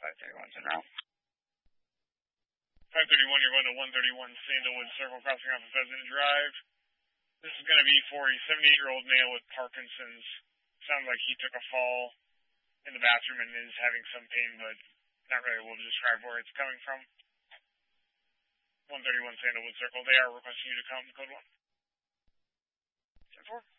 531 Central. 531, you're going to 131 Sandalwood Circle, crossing off of Pheasant Drive. This is going to be for a 78-year-old male with Parkinson's. Sounds like he took a fall in the bathroom and is having some pain, but not really able to describe where it's coming from. 131 Sandalwood Circle, they are requesting you to come, code 1. 10-4.